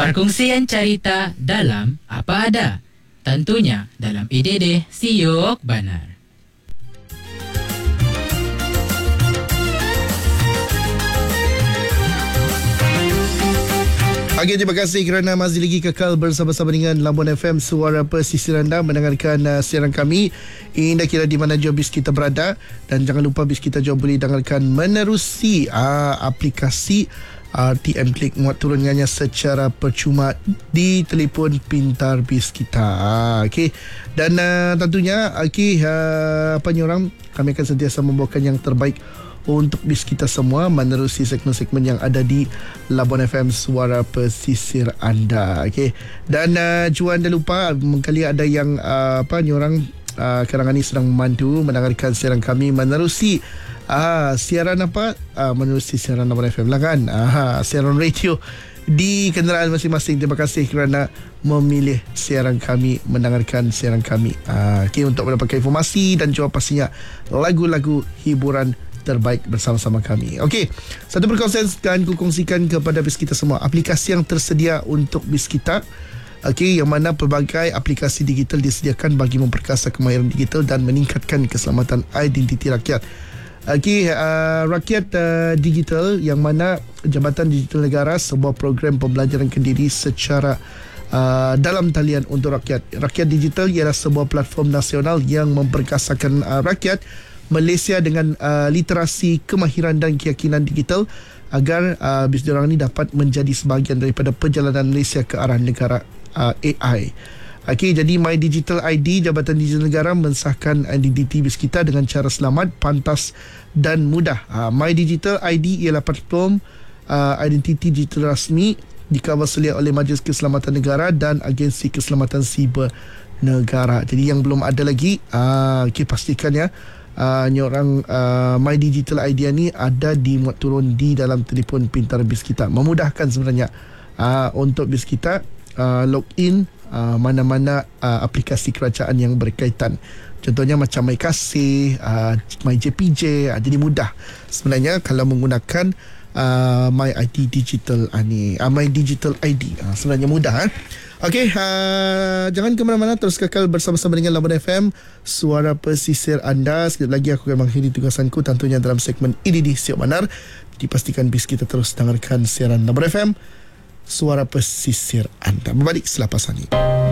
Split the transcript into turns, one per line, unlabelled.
Perkongsian cerita dalam Apa Ada. Tentunya dalam IDD Siok Banar.
Okey, terima kasih kerana masih lagi kekal bersama-sama dengan Labuan FM, suara pesisir anda, mendengarkan siaran kami indah kira di mana jua bis kita berada. Dan jangan lupa bis kita jua boleh dengarkan menerusi aplikasi RTM Klik, muat turunannya secara percuma di telefon pintar bis kita. Okey, dan tentunya apa ni orang, kami akan sentiasa membawakan yang terbaik untuk bis kita semua menerusi segmen-segmen yang ada di Labuan FM, suara pesisir anda. Okey, dan jua anda lupa, mungkin ada yang apa ni orang kadang-kadang ni sedang membantu mendengarkan siaran kami menerusi siaran apa, menerusi siaran Labuan FM lah kan, siaran radio di kenderaan masing-masing. Terima kasih kerana memilih siaran kami, mendengarkan siaran kami. Okey, untuk mendapatkan informasi dan juga pastinya lagu-lagu hiburan terbaik bersama-sama kami. Okey, satu perkongsian akan kukongsikan kepada bis kita semua, aplikasi yang tersedia untuk bis kita. Okey, yang mana pelbagai aplikasi digital disediakan bagi memperkasa kemahiran digital dan meningkatkan keselamatan identiti rakyat. Okey, rakyat digital, yang mana Jabatan Digital Negara, sebuah program pembelajaran kendiri secara dalam talian untuk rakyat. Rakyat Digital ialah sebuah platform nasional yang memperkasakan rakyat Malaysia dengan literasi, kemahiran dan keyakinan digital agar bis diorang ni dapat menjadi sebahagian daripada perjalanan Malaysia ke arah negara AI. Okey, jadi My Digital ID, Jabatan Digital Negara mensahkan identiti bis kita dengan cara selamat, pantas dan mudah. My Digital ID ialah platform identiti digital rasmi dikawal selia oleh Majlis Keselamatan Negara dan Agensi Keselamatan Siber Negara. Jadi yang belum ada lagi, okey, pastikan ya, orang My Digital ID ni ada dimuat turun di dalam telefon pintar bis kita. Memudahkan sebenarnya untuk bis kita login mana-mana aplikasi kerajaan yang berkaitan. Contohnya macam My Kasih, My JPJ. Jadi mudah sebenarnya kalau menggunakan My ID Digital ni, My Digital ID. Sebenarnya mudah. Okey, jangan ke mana-mana, terus kekal bersama-sama dengan Labuan FM, suara pesisir anda. Sekejap lagi aku akan mengakhiri tugasanku tentunya dalam segmen IDD Siok Banar. Dipastikan bis kita terus dengarkan siaran Labuan FM, suara pesisir anda. Berbalik selepas ini.